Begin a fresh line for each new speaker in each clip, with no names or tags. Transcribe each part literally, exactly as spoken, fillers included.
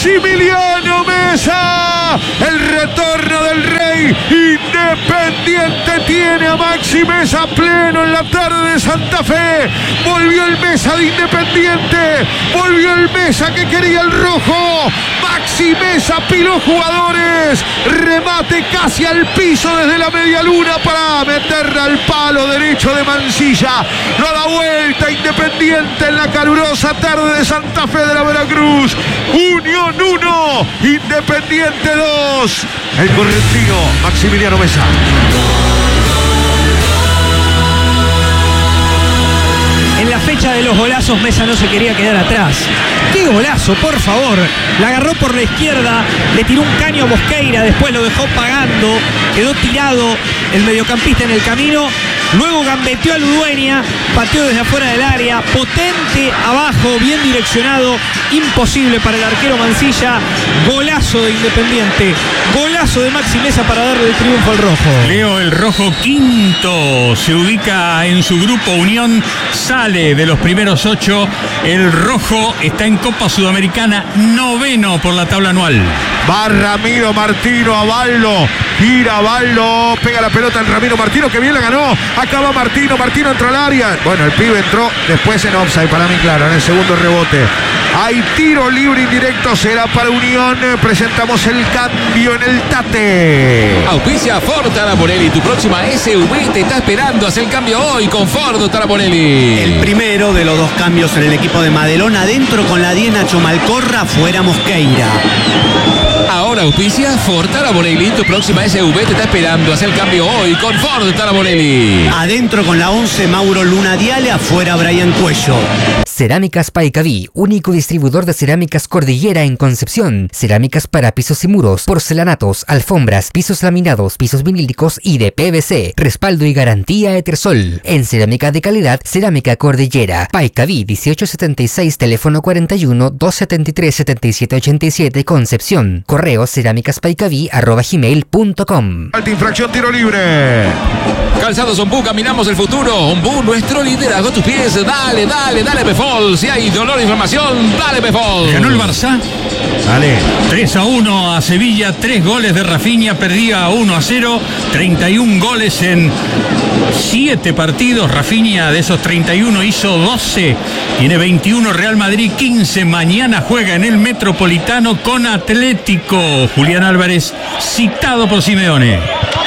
Maximiliano Mesa. El retorno del Rey. Independiente tiene a Maxi Mesa pleno en la tarde de Santa Fe. Volvió el Mesa de Independiente. Volvió el Mesa que quería el rojo. Maxi Mesa piló jugadores. Remate casi al piso desde la media luna para meterla al palo derecho de Mancilla. Lo da vuelta Independiente en la calurosa tarde de Santa Fe de la Veracruz. Unión uno, Independiente dos. El correntino Maximiliano Mesa.
En la fecha de los golazos, Mesa no se quería quedar atrás. ¡Qué golazo, por favor! La agarró por la izquierda, le tiró un caño a Mosqueira, después lo dejó pagando, quedó tirado el mediocampista en el camino. Luego gambeteó a Ludueña, pateó desde afuera del área, potente abajo, bien direccionado, imposible para el arquero Mancilla. Golazo de Independiente, golazo de Maxi Mesa para darle el triunfo al rojo.
Leo, el rojo quinto, se ubica en su grupo Unión, sale de los primeros ocho. El rojo está en Copa Sudamericana, noveno por la tabla anual.
Va Ramiro Martino a Baldo, gira Baldo, pega la pelota en Ramiro Martino, que bien la ganó. Acá va Martino, Martino entró al área. Bueno, el pibe entró después en offside, para mí claro, en el segundo rebote. Hay tiro libre indirecto, será para Unión. Presentamos el cambio en el Tate.
Auspicia Ford Taraborelli, tu próxima S U V te está esperando. Haz el cambio hoy con Ford Taraborelli.
El primero de los dos cambios en el equipo de Madelón, adentro con la diez Nacho Malcorra, fuera Mosqueira.
Ahora auspicia Ford Taraborelli, tu próxima S U V te está esperando. Haz el cambio hoy con Ford Taraborelli.
Adentro con la once Mauro Luna Diale, afuera Brian Cuello.
Cerámicas Paicaví, único distribuidor de cerámicas Cordillera en Concepción. Cerámicas para pisos y muros, porcelanatos, alfombras, pisos laminados, pisos vinílicos y de P V C. Respaldo y garantía Etersol. En cerámica de calidad, Cerámica Cordillera. Paicaví dieciocho setenta y seis, teléfono cuarenta y uno, doscientos setenta y tres, setenta y siete ochenta y siete, Concepción. Correo cerámicaspaicaví arroba gmail punto com.
Alta infracción, tiro libre.
Calzados Ombú, caminamos el futuro. Ombú, nuestro liderazgo a tus pies. Dale, dale, dale, Befol. Si hay dolor e inflamación, dale, Befol.
Ganó el Barça.
Dale.
tres a uno a Sevilla, tres goles de Rafinha, perdía uno a cero, treinta y un goles en siete partidos. Rafinha de esos treinta y uno hizo doce, tiene veintiuno. Real Madrid quince, mañana juega en el Metropolitano con Atlético. Julián Álvarez, citado por Simeone.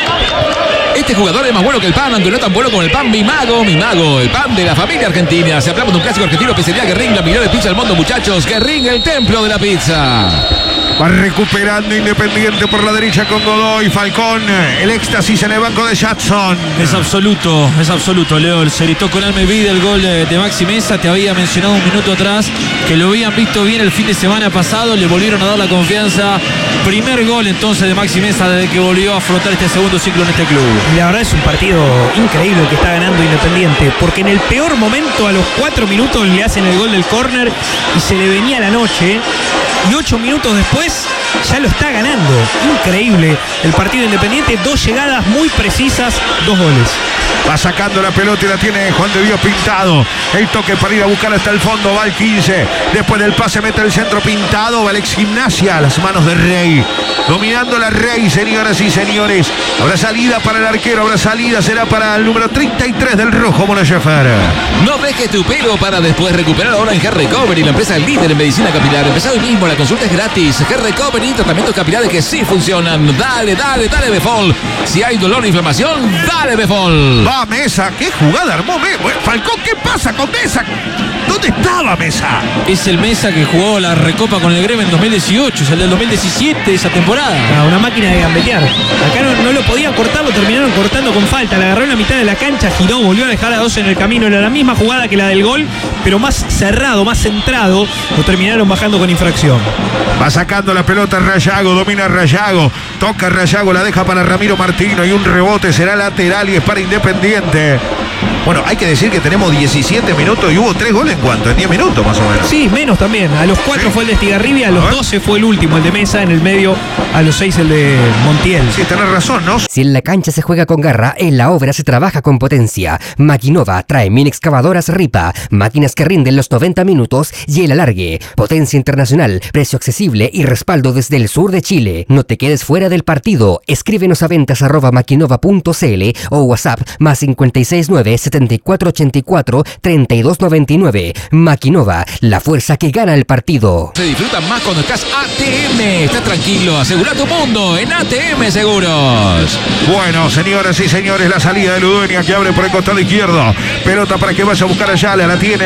Este jugador es más bueno que el pan, aunque no tan bueno como el pan Mi Mago. Mi Mago, el pan de la familia argentina. Si hablamos de un clásico argentino, pizzería Guerrín, la mejor pizza del mundo, muchachos. Guerrín, el templo de la pizza.
Va recuperando Independiente por la derecha con Godoy, Falcón, el éxtasis en el banco de Jackson.
Es absoluto, es absoluto, Leo. Se gritó con alma y vida el gol de, de Maxi Mesa. Te había mencionado un minuto atrás que lo habían visto bien el fin de semana pasado. Le volvieron a dar la confianza. Primer gol entonces de Maxi Mesa desde que volvió a afrontar este segundo ciclo en este club.
Y la verdad es un partido increíble que está ganando Independiente, porque en el peor momento, a los cuatro minutos, le hacen el gol del córner y se le venía la noche. Y ocho minutos después ya lo está ganando. Increíble el partido Independiente. Dos llegadas muy precisas, dos goles.
Va sacando la pelota y la tiene Juan de Dios Pintado. El toque para ir a buscar hasta el fondo. Va el quince. Después del pase mete el centro Pintado. Va el ex Gimnasia a las manos de Rey. Dominando la Rey, señoras y señores. Habrá salida para el arquero. Habrá salida. Será para el número treinta y tres del rojo, Mono Schäfer.
No dejes tu pelo para después recuperar ahora en Hair Recovery, la empresa líder en medicina capilar. Empezá hoy mismo, la consulta es gratis. Hair Recovery, tratamientos capilares que sí funcionan. Dale, dale, dale, Befol. Si hay dolor o inflamación, dale, Befol.
Va Mesa, qué jugada armó Mesa. Falcón, ¿qué pasa con Mesa? ¿Dónde estaba Mesa?
Es el Mesa que jugó la Recopa con el Gremio en dos mil dieciocho, es el del dos mil diecisiete, esa temporada.
Ah, una máquina de gambetear. Acá no, no lo podían cortar, lo terminaron cortando con falta. La agarró en la mitad de la cancha, giró, volvió a dejar a dos en el camino. Era la misma jugada que la del gol, pero más cerrado, más centrado. Lo terminaron bajando con infracción.
Va sacando la pelota Rayago, domina Rayago. Toca Rayago, la deja para Ramiro Martino y un rebote será lateral y es para Independiente. Bueno, hay que decir que tenemos diecisiete minutos y hubo tres goles en cuanto, en diez minutos más o menos.
Sí, menos también. A los cuatro
Sí.
fue el de Estigarribia, a los
A ver.
doce fue el último, el de Mesa, en el medio a los seis el de Montiel.
Sí, tenés razón, ¿no?
Si en la cancha se juega con garra, en la obra se trabaja con potencia. Maquinova trae mini excavadoras Ripa, máquinas que rinden los noventa minutos y el alargue. Potencia internacional, precio accesible y respaldo desde el sur de Chile. No te quedes fuera del partido. Escríbenos a ventas arroba maquinova punto cl o WhatsApp más cinco seis nueve, setenta y cuatro ochenta y cuatro, treinta y dos noventa y nueve. Maquinova, la fuerza que gana el partido.
Se disfruta más cuando estás A T M. Estás tranquilo, asegura tu mundo en A T M Seguros.
Bueno, señoras y señores, la salida de Ludueña que abre por el costado izquierdo. Pelota para que vaya a buscar a Yala. La tiene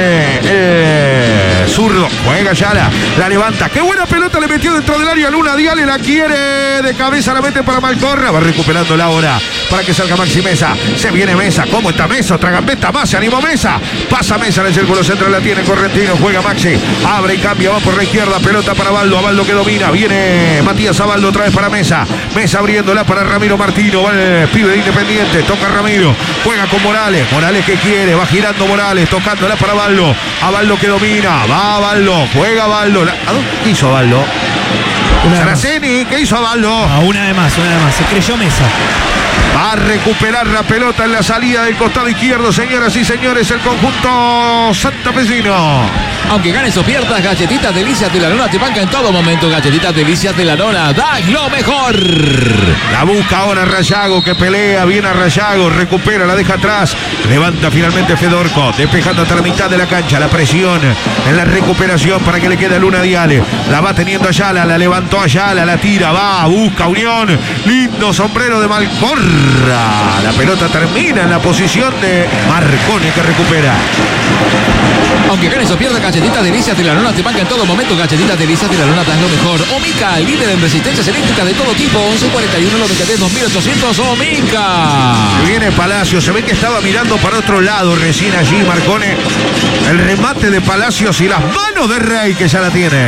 eh, zurdo. Juega Yala. La levanta. Qué buena pelota le metió dentro del área. Luna Diale la quiere de cabeza. La mete para Malcorra. Va recuperando la hora para que salga Maxi Mesa. Se viene Mesa. ¿Cómo está Mesa? Otra gambeta más. Se animó Mesa. Pasa Mesa en el círculo central. La tiene Correntino. Juega Maxi. Abre y cambia. Va por la izquierda. Pelota para Baldo. Baldo que domina. Viene Matías Abaldo otra vez para Mesa. Mesa abriéndola para Ramiro Martino. Va el pibe de Independiente. Toca Ramiro. Juega con Morales. Morales que quiere. Va girando Morales. Tocándola para Baldo. Abaldo que domina. Va Baldo. Juega Baldo. La... ¿A dónde? ¿Qué hizo Baldo?
Una de más.
Saraceni. ¿Qué hizo Abaldo?
Ah, una de más, una de más. Se creyó Mesa.
Va a recuperar la pelota en la salida del costado izquierdo, señoras y señores, el conjunto santafesino.
Aunque ganes o pierdas, Galletitas Delicias de la Lona te banca en todo momento. Galletitas Delicias de la Lona, da lo mejor.
La busca ahora Rayago, que pelea, viene a Rayago, recupera, la deja atrás, levanta finalmente Fedorco, despejando hasta la mitad de la cancha, la presión en la recuperación para que le quede a Luna Diale, la va teniendo Ayala, la levantó Ayala, la tira, va, busca Unión, lindo sombrero de Malcorra, la pelota termina en la posición de Marcone que recupera.
Aunque ganes o pierdas, Galletitas Delicias de la Lona te banca en todo momento. Galletitas Delicias de la Lona, das lo mejor. Omica, el líder en resistencias eléctricas de todo tipo. once cuarenta y uno noventa y tres dos mil ochocientos. Omica.
Viene Palacio, se ve que estaba mirando para otro lado recién allí Marcone. El remate de Palacios y las manos de Rey que ya la tiene.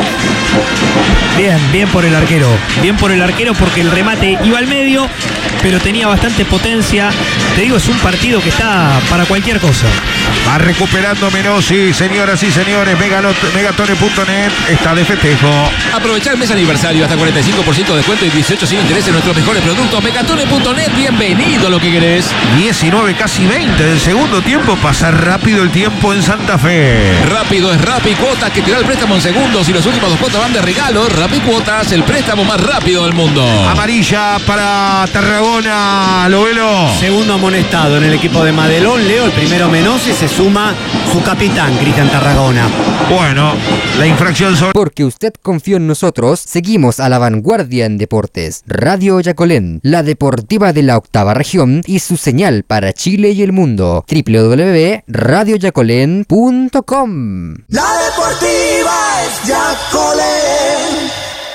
Bien, bien por el arquero. Bien por el arquero porque el remate iba al medio, pero tenía bastante potencia. Te digo, es un partido que está para cualquier cosa.
Va recuperando Menossi, señoras y señores. Megatone punto net está de festejo.
Aprovechar el mes aniversario, hasta cuarenta y cinco por ciento de descuento y dieciocho sin interés en nuestros mejores productos. Megatone punto net, bienvenido a lo que querés.
diecinueve, casi veinte del segundo tiempo. Pasa rápido el tiempo en Santa Fe.
Rápido es Rappi Cuotas, que te da el préstamo en segundos y los últimos dos cuotas van de regalo. Rappi Cuotas, el préstamo más rápido del mundo.
Amarilla para Tarragona, Lovelo.
Segundo amonestado en el equipo de Madelón. Leo, el primero Menossi, se suma su capitán, Cristian Tarragona.
Bueno, la infracción sobre...
Porque usted confió en nosotros, seguimos a la vanguardia en deportes. Radio Yacolén, la deportiva de la octava región y su señal para Chile y el mundo. doble u doble u doble u punto radio yacolén punto com.
La deportiva es Yacolén.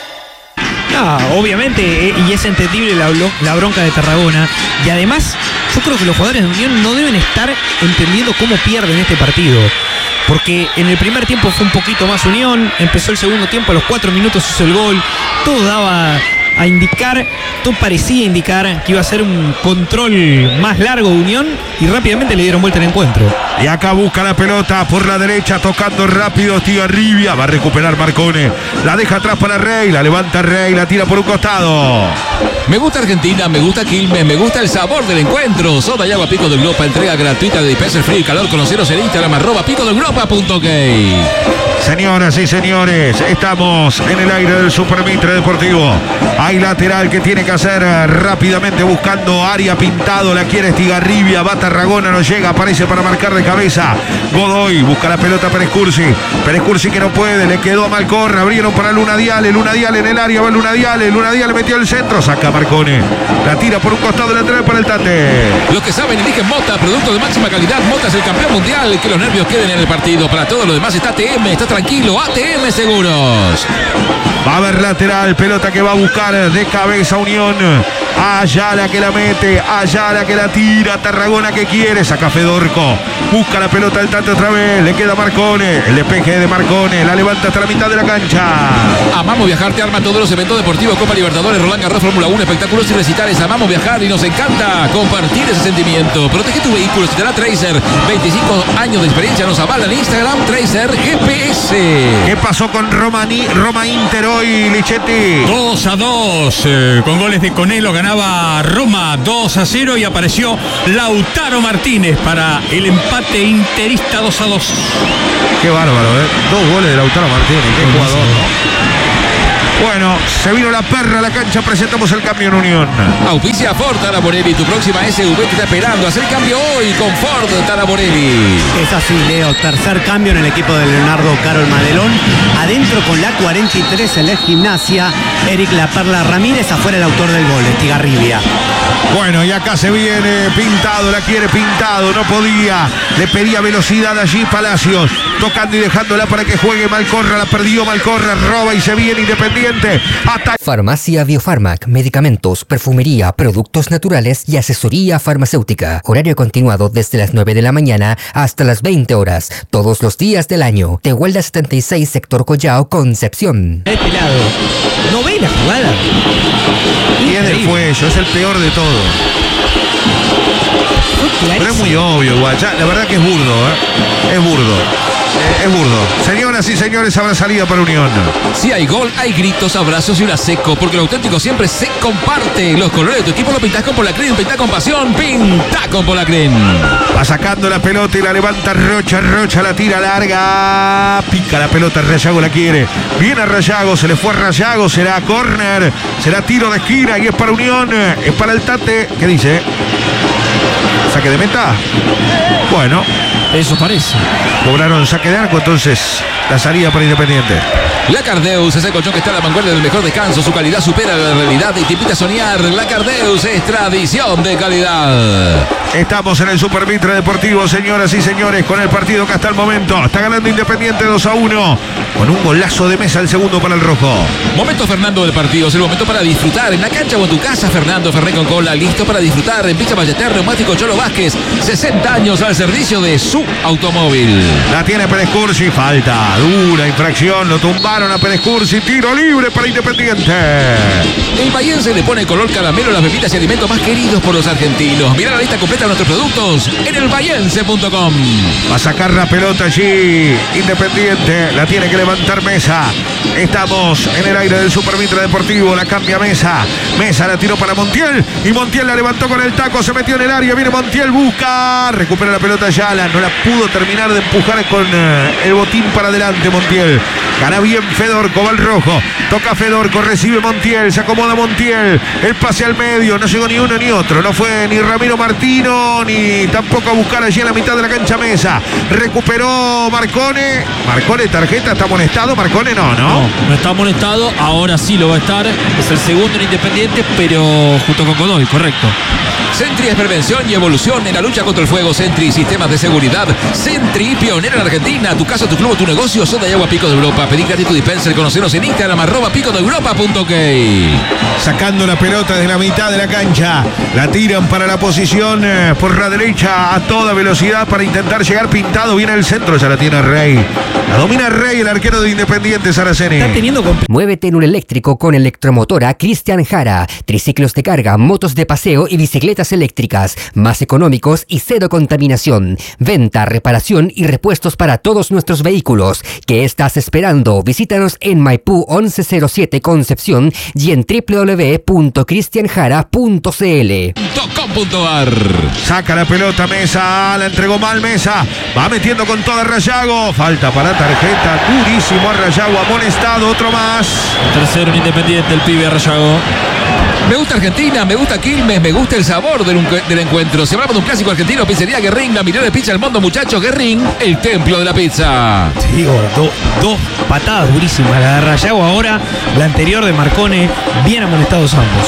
No, obviamente, eh, y es entendible la, blo- la bronca de Tarragona. Y además, yo creo que los jugadores de Unión no deben estar entendiendo cómo pierden este partido. Porque en el primer tiempo fue un poquito más Unión, empezó el segundo tiempo, a los cuatro minutos hizo el gol, todo daba a indicar, todo parecía indicar que iba a ser un control más largo de Unión y rápidamente le dieron vuelta al encuentro.
Y acá busca la pelota por la derecha, tocando rápido Estigarribia. Va a recuperar Marcone. La deja atrás para Rey. La levanta Rey. La tira por un costado.
Me gusta Argentina, me gusta Quilmes, me gusta el sabor del encuentro. Soda y agua Pico de Europa, entrega gratuita de dispenser frío y calor. Conoceros en Instagram, arroba pico de europa punto ok.
Señoras y señores, estamos en el aire del Super Mitre Deportivo. Hay lateral que tiene que hacer rápidamente buscando área pintado. La quiere Estigarribia. Va Tarragona, no llega. Aparece para marcar de cabeza. Godoy busca la pelota para Escursi. Pero Escursi que no puede. Le quedó a Malcorra. Abrieron para Luna Diale. Luna Diale en el área. Va Luna Diale. Luna Diale metió el centro. Saca Marcone. La tira por un costado lateral para el Tate.
Los que saben eligen Mota, producto de máxima calidad. Mota es el campeón mundial. Que los nervios queden en el partido. Para todo lo demás está A T M. Está tranquilo. A T M Seguros.
Va a haber lateral. Pelota que va a buscar de cabeza Unión. Ayala que la mete, Ayala que la tira, Tarragona que quiere, saca Fedorco, busca la pelota del tanto otra vez, le queda Marcone, el despeje de Marcone, la levanta hasta la mitad de la cancha.
Amamos viajar, te arma todos los eventos deportivos, Copa Libertadores, Roland Garros, Fórmula uno, espectáculos y recitales. Amamos viajar y nos encanta compartir ese sentimiento. Protege tu vehículo, si te da Tracer, veinticinco años de experiencia nos avalan. Instagram Tracer G P S.
¿Qué pasó con Roma, Roma Inter hoy, Lichetti?
dos a dos, eh, con goles de Conelo ganaba Roma dos a cero y apareció Lautaro Martínez para el empate interista dos a dos.
Qué bárbaro, ¿eh? Dos goles de Lautaro Martínez, qué jugador, ¿no? Bueno, se vino la perra a la cancha, presentamos el cambio en Unión.
Auspicia Ford Taraborelli, tu próxima S U V te está esperando. Haz el cambio hoy con Ford Taraborelli.
Es así, Leo, tercer cambio en el equipo de Leonardo Carol Madelón. Adentro con la cuarenta y tres en la Gimnasia, Eric La Perla Ramírez, afuera el autor del gol, Estigarribia.
Bueno, y acá se viene Pintado, la quiere Pintado, no podía, le pedía velocidad allí Palacios, tocando y dejándola para que juegue Malcorra, la perdió Malcorra, roba y se viene Independiente. Hasta...
Farmacia Biofarmac, medicamentos, perfumería, productos naturales y asesoría farmacéutica. Horario continuado desde las nueve de la mañana hasta las veinte horas, todos los días del año. Tehuelda setenta y seis, sector Collao, Concepción.
De este lado. ¿No ve la jugada?
Y es del cuello, es el peor de todo. Pero es muy obvio, igual. Ya, la verdad que es burdo, ¿eh? Es burdo. Eh, es burdo. Señoras y señores, habrá salida para Unión.
Si hay gol, hay gritos, abrazos y una seco, porque lo auténtico siempre se comparte. Los colores de tu equipo lo pintás con Polacren, pintá con pasión, pintá con Polacren.
Va sacando la pelota y la levanta Rocha, Rocha la tira larga, pica la pelota, Rayago la quiere, viene a Rayago, se le fue a Rayago, será córner, será tiro de esquina y es para Unión, es para el Tate, ¿qué dice? ¿Saque de meta? Bueno,
eso parece.
Cobraron saque de arco, entonces la salida para Independiente.
La Cardeus es el colchón que está a la vanguardia del mejor descanso. Su calidad supera la realidad y te invita a soñar. La Cardeus es tradición de calidad.
Estamos en el Super Mitre Deportivo, señoras y señores, con el partido que hasta el momento está ganando Independiente dos a uno, con un golazo de Mesa el segundo para el rojo.
Momento Fernando del partido, es el momento para disfrutar en la cancha o en tu casa. Fernando Ferré con cola, listo para disfrutar en Pista Ballester, Neumático Cholo Vázquez, sesenta años al servicio de su automóvil.
La tiene Pérez Cursi, falta, dura infracción, lo tumbaron a Pérez Cursi, tiro libre para Independiente.
El bahiense le pone color caramelo a las bebidas y alimentos más queridos por los argentinos. Mira la lista completa de nuestros productos en el bahiense punto com.
Va a sacar la pelota allí Independiente, la tiene que levantar Mesa. Estamos en el aire del Super Mitre Deportivo, la cambia Mesa. Mesa la tiró para Montiel y Montiel la levantó con el taco, se metió en el área, viene Montiel, busca, recupera la pelota Ayala, no la pudo terminar de empujar con eh, el botín para adelante Montiel. Gana bien Fedorco, va al rojo, toca Fedorco, recibe Montiel, se acomoda Montiel, el pase al medio, no llegó ni uno ni otro, no fue ni Ramiro Martino, ni tampoco a buscar allí en la mitad de la cancha Mesa. Recuperó Marcone, Marcone tarjeta, está amonestado, Marcone no, no.
No, no está amonestado, ahora sí lo va a estar, es el segundo en Independiente, pero junto con Godoy, correcto.
Sentry es prevención y evolución en la lucha contra el fuego. Sentry, sistemas de seguridad. Sentry, pionera en Argentina. Tu casa, tu club, tu negocio. Soda y agua Pico de Europa. Pedí gratis tu dispenser. Conocenos en Instagram, arroba pico de europa punto ok.
Sacando la pelota desde la mitad de la cancha. La tiran para la posición eh, por la derecha a toda velocidad para intentar llegar Pintado. Viene el centro, ya la tiene Rey. La domina Rey, el arquero de Independiente Saraceni.
Está teniendo compl-
Muévete en un eléctrico con Electromotora Cristian Jara. Triciclos de carga, motos de paseo y bicicletas eléctricas, más económicos y cero contaminación. Venta, reparación y repuestos para todos nuestros vehículos. ¿Qué estás esperando? Visítanos en Maipú once cero siete Concepción y en w w w punto cristian jara punto c l.
Saca la pelota Mesa, la entregó mal Mesa, va metiendo con toda Rayago, falta para tarjeta, durísimo a Rayago, amonestado, otro más.
Tercero en Independiente, el pibe Rayago.
Me gusta Argentina, me gusta Quilmes, me gusta el sabor del, del encuentro. Si hablamos de un clásico argentino, pizzería Guerrín, la mirada de pizza del mundo, muchachos. Guerrín, el templo de la pizza.
Te digo, do, dos patadas durísimas. La de Rayago ahora, la anterior de Marcone, bien amonestados ambos.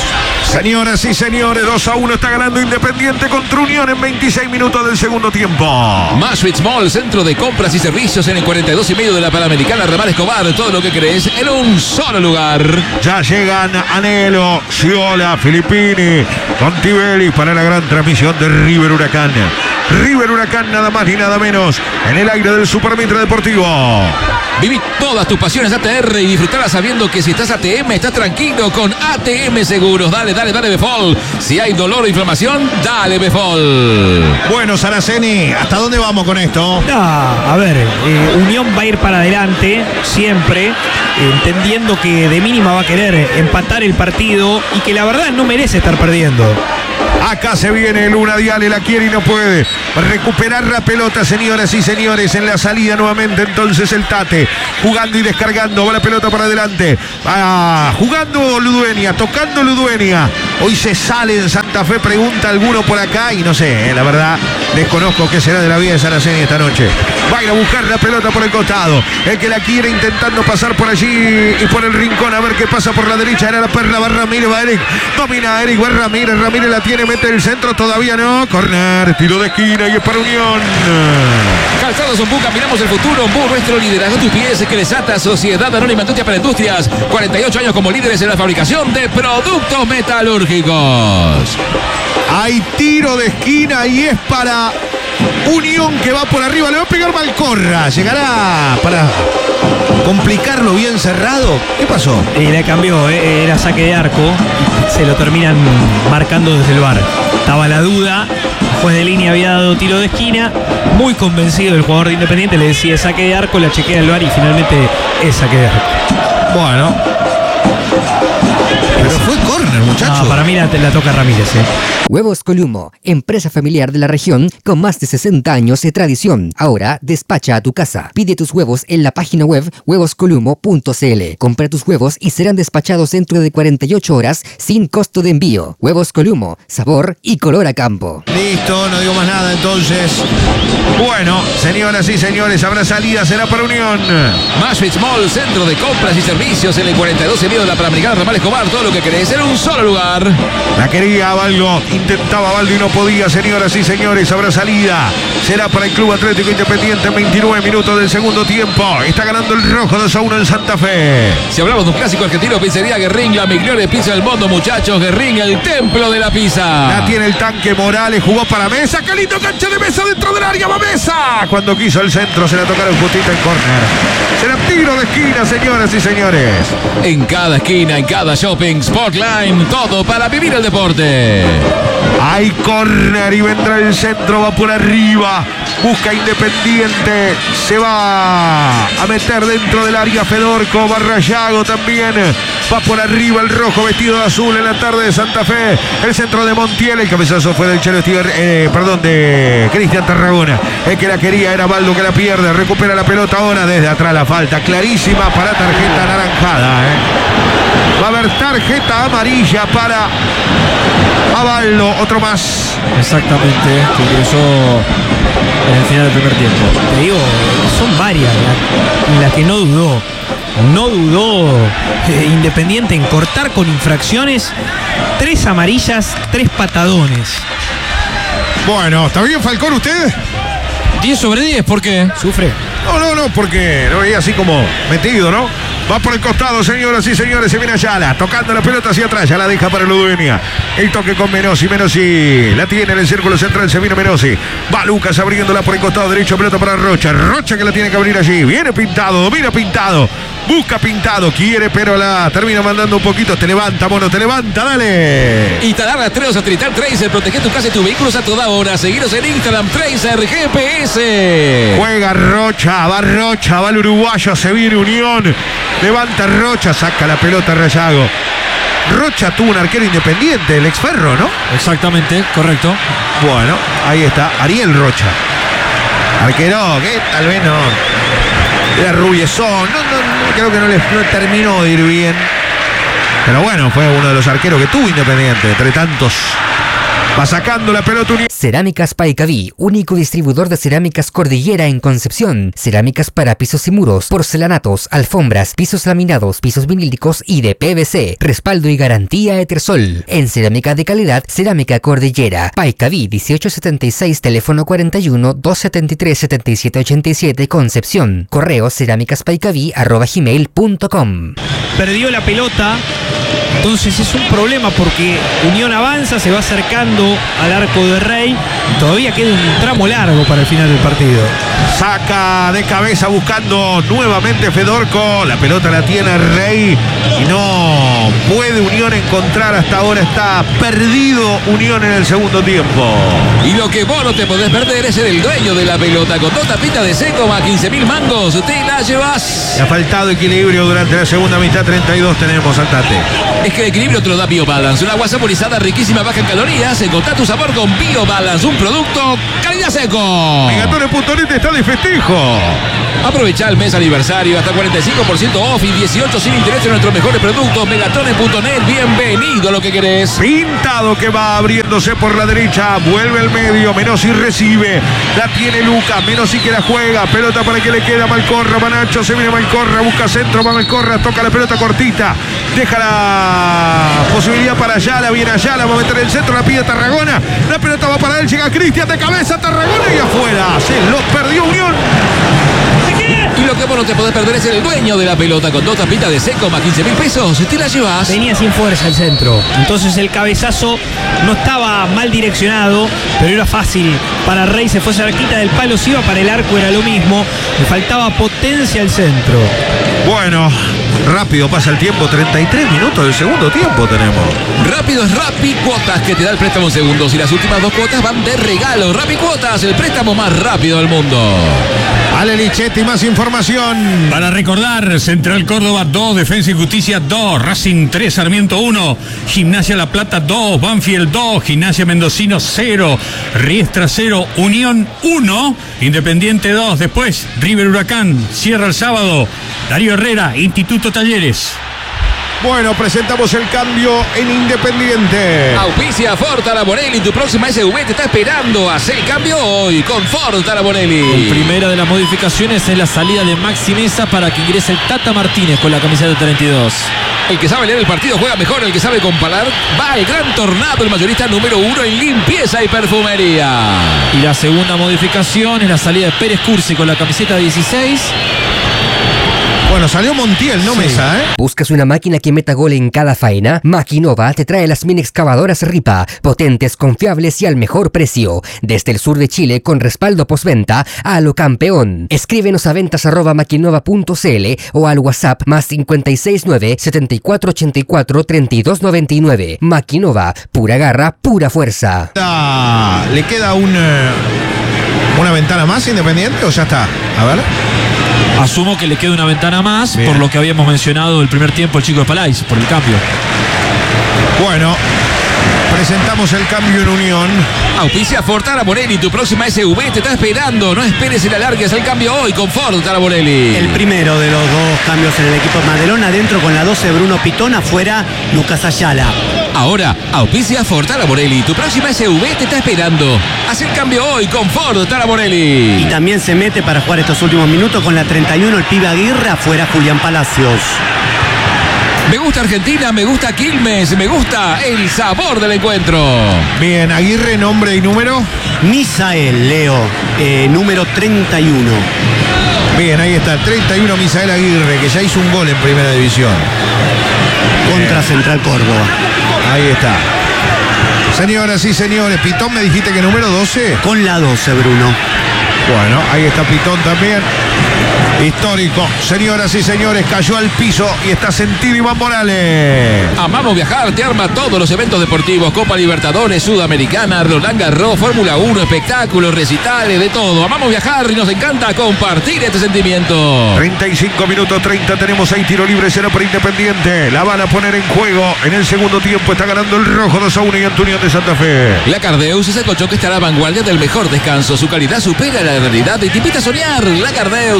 Señoras y señores, dos a uno está ganando Independiente contra Unión en veintiséis minutos del segundo tiempo.
Maastricht Mall, centro de compras y servicios en el cuarenta y dos y medio de la Panamericana Ramal Escobar. Todo lo que crees en un solo lugar.
Ya llegan Anhelo, Ciola, Filippini, Contivelli para la gran transmisión de River Huracán. River Huracán, nada más ni nada menos, en el aire del Supermitre Deportivo.
Viví todas tus pasiones A T R y disfrutarlas sabiendo que si estás A T M, estás tranquilo con A T M Seguros. Dale, dale, dale Befol. Si hay dolor o inflamación, dale Befol.
Bueno, Saraceni, ¿hasta dónde vamos con esto?
Ah, a ver, eh, Unión va a ir para adelante siempre, eh, entendiendo que de mínima va a querer empatar el partido y que la verdad no merece estar perdiendo.
Acá se viene Luna Diale, la quiere y no puede recuperar la pelota, señoras y señores, en la salida nuevamente entonces el Tate, jugando y descargando, va la pelota para adelante, va jugando Ludueña, tocando Ludueña, hoy se sale en Santa Fe, pregunta alguno por acá y no sé, eh, la verdad, desconozco qué será de la vida de Saraceni esta noche. Va a ir a buscar la pelota por el costado, el que la quiere intentando pasar por allí y por el rincón, a ver qué pasa por la derecha, era la perla, va Ramírez, va Eric, domina Eric, va Ramírez, Ramírez la tiene, mete el centro, todavía no, corner, tiro de esquina y es para Unión.
Calzados Ombú, caminamos el futuro. Ombú, nuestro liderazgo, tus pies, que desata Sociedad Anónima Industria para Industrias. cuarenta y ocho años como líderes en la fabricación de productos metalúrgicos.
Hay tiro de esquina y es para Unión, que va por arriba, le va a pegar Malcorra, llegará para complicarlo bien cerrado. ¿Qué pasó?
Y le cambió, eh, era saque de arco, se lo terminan marcando desde el V A R. Estaba la duda, juez de línea había dado tiro de esquina, muy convencido el jugador de Independiente, le decía saque de arco, la chequea el V A R y finalmente es saque de arco.
Bueno, pero fue córner, muchachos.
No, para mí la, la toca Ramírez, eh.
Huevos Columo, empresa familiar de la región con más de sesenta años de tradición. Ahora despacha a tu casa. Pide tus huevos en la página web huevos columo punto c l. Compra tus huevos y serán despachados dentro de cuarenta y ocho horas sin costo de envío. Huevos Columo, sabor y color a campo.
Listo, no digo más nada entonces. Bueno, señoras y señores, habrá salida, será para Unión.
Maastricht Mall, centro de compras y servicios en el cuarenta y dos y medio de la Panamericana Ramal Escobar. Todo lo que querés en un solo lugar.
La quería Baldo, intentaba Baldo y no podía, señoras y señores, habrá salida. Será para el Club Atlético Independiente en veintinueve minutos del segundo tiempo. Está ganando el rojo dos a uno en Santa Fe.
Si hablamos de un clásico argentino, pizzería Guerrín, la migliore pizza del mundo, muchachos. Guerrín, el templo de la pizza.
La tiene el tanque Morales, jugó para Mesa. ¡Qué lindo cancha de Mesa dentro del área! ¡Va Mesa! Cuando quiso el centro, se la tocaron justita en córner. Será tiro de esquina, señoras y señores.
En cada esquina, en cada shopping, Sportline, todo para vivir el deporte.
Hay córner y vendrá el centro, va por arriba, busca Independiente, se va a meter dentro del área Fedorco, Barrayago también, va por arriba el rojo vestido de azul en la tarde de Santa Fe, el centro de Montiel, el cabezazo fue del Chelo Estiver, eh, perdón, de Cristian Tarragona, el que la quería era Baldo que la pierde, recupera la pelota ahora desde atrás, la falta clarísima para tarjeta anaranjada, ¿eh? Va a haber tarjeta amarilla para Abaldo, otro más.
Exactamente, que ingresó en el final del primer tiempo.
Te digo, son varias las la que no dudó. No dudó eh, Independiente en cortar con infracciones. Tres amarillas, tres patadones.
Bueno, ¿está bien Falcón usted?
diez sobre diez, ¿por qué?
Sufre.
No, no, no, porque lo veía así como metido, ¿no? Va por el costado, señoras y señores, se viene Ayala, tocando la pelota hacia atrás, ya la deja para Ludueña. El toque con Menossi, Menossi la tiene en el círculo central, se viene Menossi. Va Lucas abriéndola por el costado derecho, pelota para Rocha. Rocha que la tiene que abrir allí, viene Pintado, domina Pintado. Busca Pintado, quiere, pero la termina mandando un poquito. Te levanta, mono, te levanta, dale.
Instalar rastreos satelital Tracer, protege tu casa y tus vehículos a toda hora. Seguiros en Instagram, Tracer G P S.
Juega Rocha, va Rocha, va el uruguayo, se viene Unión. Levanta Rocha, saca la pelota Rayago. Rocha tuvo un arquero Independiente, el exferro, ¿no?
Exactamente, correcto.
Bueno, ahí está, Ariel Rocha. Arquero, que tal vez no. Era rubiezón, no, no, no, creo que no le no terminó de ir bien. Pero bueno, fue uno de los arqueros que tuvo Independiente, entre tantos Va sacando la pelota Unión.
Cerámicas Paicaví, único distribuidor de cerámicas Cordillera en Concepción. Cerámicas para pisos y muros, porcelanatos, alfombras, pisos laminados, pisos vinílicos y de P V C. Respaldo y garantía Etersol. En cerámica de calidad, Cerámica Cordillera. Paicaví dieciocho setenta y seis, teléfono cuarenta y uno, doscientos setenta y tres, setenta y siete ochenta y siete, Concepción. Correo cerámicaspaicaví arroba gmail punto com.
Perdió la pelota. Entonces es un problema porque Unión avanza, se va acercando al arco de Rey. Todavía queda un tramo largo para el final del partido.
Saca de cabeza buscando nuevamente Fedorco. La pelota la tiene Rey y no puede Unión encontrar. Hasta ahora está perdido Unión en el segundo tiempo.
Y lo que vos no te podés perder es el dueño de la pelota. Con dos tapitas de seco más quince mil mangos, te la llevas.
Le ha faltado equilibrio durante la segunda mitad. Treinta y dos tenemos, saltate.
Es que el equilibrio te lo da BioBalance, una agua saborizada riquísima, baja en calorías. Encontrá tu sabor con BioBalance, un producto calidad seco.
Megatone punto net está de festejo.
Aprovecha el mes aniversario, hasta cuarenta y cinco por ciento off y dieciocho sin interés en nuestros mejores productos. Megatone punto net, bienvenido a lo que querés.
Pintado que va abriéndose por la derecha, vuelve al medio, Menossi recibe, la tiene Luca, Menossi que la juega, pelota para que le queda Malcorra, Manacho, se viene Malcorra, busca centro, va Malcorra, toca la pelota cortita, deja la posibilidad para Ayala, viene Ayala, va a meter el centro, la pide Tarragona, la pelota va para él, llega Cristian de cabeza, Tarragona y afuera, se lo perdió Unión.
Y lo que vos no te podés perder es el dueño de la pelota. Con dos tapitas de seco más quince mil pesos, te la llevas.
Venía sin fuerza el centro. Entonces el cabezazo no estaba mal direccionado, pero era fácil para Rey. Se fue cerquita del palo, si iba para el arco era lo mismo. Le faltaba potencia al centro.
Bueno, rápido pasa el tiempo. treinta y tres minutos del segundo tiempo tenemos.
Rápido es Rappi Cuotas, que te da el préstamo en segundos. Y las últimas dos cuotas van de regalo. Rappi Cuotas, el préstamo más rápido del mundo.
Ale Lichetti, más información.
Para recordar, Central Córdoba dos, Defensa y Justicia dos, Racing tres, Sarmiento uno, Gimnasia La Plata dos, Banfield dos, Gimnasia Mendocino cero, Riestra cero, Unión uno, Independiente dos. Después, River Huracán, cierra el sábado, Darío Herrera, Instituto Talleres.
Bueno, presentamos el cambio en Independiente.
Auspicia Ford Tarabonelli, tu próxima S U V te está esperando. Haz el cambio hoy con Ford Tarabonelli.
Primera de las modificaciones es la salida de Maxi Mesa para que ingrese el Tata Martínez con la camiseta treinta y dos.
El que sabe leer el partido juega mejor, el que sabe comparar va al Gran Tornado, el mayorista número uno en limpieza y perfumería.
Y la segunda modificación es la salida de Pérez Cursi con la camiseta dieciséis.
Bueno, salió Montiel, no sí. Mesa, ¿eh?
¿Buscas una máquina que meta gol en cada faena? Maquinova te trae las mini excavadoras Ripa, potentes, confiables y al mejor precio. Desde el sur de Chile, con respaldo postventa a lo campeón. Escríbenos a ventas arroba maquinova punto cl o al WhatsApp más cinco seis nueve, setenta y cuatro ochenta y cuatro, treinta y dos noventa y nueve. Maquinova, pura garra, pura fuerza.
¿Le queda un, una ventana más Independiente o ya está? A ver.
Asumo que le queda una ventana más. Bien. Por lo que habíamos mencionado el primer tiempo el chico de Palais, por el cambio.
Bueno, presentamos el cambio en Unión.
Auspicia Ford Tarabonelli, tu próxima S U V te está esperando. No esperes y la largues el cambio hoy con Ford Tarabonelli.
El primero de los dos cambios en el equipo Madelón, adentro con la doce Bruno Pitón, afuera Lucas Ayala.
Ahora, auspicia Ford Tarabonelli, tu próxima S U V te está esperando. Haz el cambio hoy con Ford Tarabonelli.
Y también se mete para jugar estos últimos minutos con la treinta y uno el pibe Aguirre, afuera Julián Palacios.
Me gusta Argentina, me gusta Quilmes, me gusta el sabor del encuentro.
Bien, Aguirre, nombre y número.
Misael, Leo, eh, número treinta y uno.
Bien, ahí está, treinta y uno Misael Aguirre, que ya hizo un gol en Primera División.
Contra Central Córdoba.
Ahí está. Señoras y señores, Pitón, me dijiste que número doce.
Con la doce, Bruno.
Bueno, ahí está Pitón también. Histórico. Señoras y señores, cayó al piso y está sentido Iván Morales.
Amamos Viajar te arma todos los eventos deportivos: Copa Libertadores, Sudamericana, Roland Garros, Fórmula uno, espectáculos, recitales, de todo. Amamos Viajar y nos encanta compartir este sentimiento.
treinta y cinco minutos treinta, tenemos ahí tiro libre, cero para Independiente. La van a poner en juego en el segundo tiempo. Está ganando el rojo dos a uno y Antunión de Santa Fe.
La Cardeus es el colchón que está a la vanguardia del mejor descanso. Su calidad supera la realidad y te invita a soñar. La Cardeus es tradición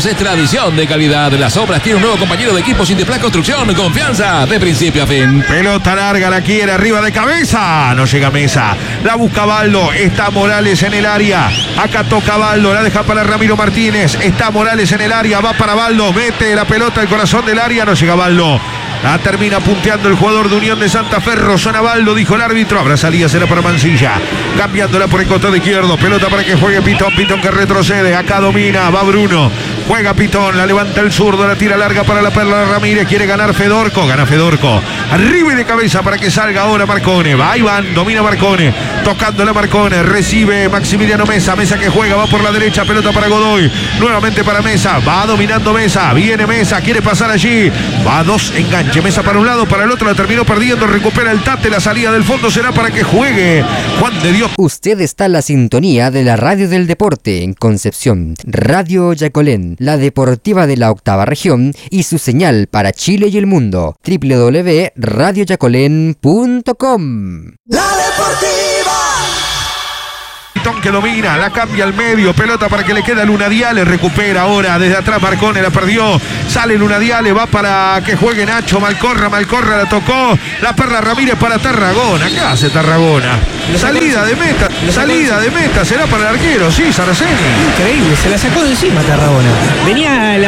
definición de calidad. Las Obras tiene un nuevo compañero de equipo, Sinteplas Construcción. Confianza de principio a fin.
Pelota larga, la quiere arriba de cabeza. No llega a Mesa. La busca Baldo. Está Morales en el área. Acá toca Baldo. La deja para Ramiro Martínez. Está Morales en el área. Va para Baldo. Mete la pelota al corazón del área. No llega Baldo. La termina punteando el jugador de Unión de Santa Fe, Rosana Baldo, dijo el árbitro. Habrá salida, será para Mancilla. Cambiándola por el costado izquierdo. Pelota para que juegue Pitón. Pitón que retrocede. Acá domina. Va Bruno. Juega Pitón. La levanta el zurdo. La tira larga para la Perla Ramírez. Quiere ganar Fedorco. Gana Fedorco. Arriba y de cabeza para que salga ahora Marcone. Va Iván. Domina Marcone. Tocándola Marcone. Recibe Maximiliano Mesa. Mesa que juega. Va por la derecha. Pelota para Godoy. Nuevamente para Mesa. Va dominando Mesa. Viene Mesa. Quiere pasar allí. Va a dos enganches. Mesa para un lado, para el otro, la terminó perdiendo, recupera el Tate, la salida del fondo será para que juegue Juan de Dios.
Usted está en la sintonía de la radio del deporte en Concepción, Radio Yacolén, la deportiva de la octava región y su señal para Chile y el mundo, doble u doble u doble u punto radio yacolén punto com.
La Deportiva.
Que domina, la cambia al medio, pelota para que le queda Luna Diale, recupera ahora desde atrás Marcone, la perdió, sale Luna Diale, va para que juegue Nacho, Malcorra, Malcorra la tocó, la Perla Ramírez para Tarragona. ¿Qué hace Tarragona? Salida de meta, salida de meta, será para el arquero, sí, Saraceni.
Increíble, se la sacó de encima Tarragona. Venía la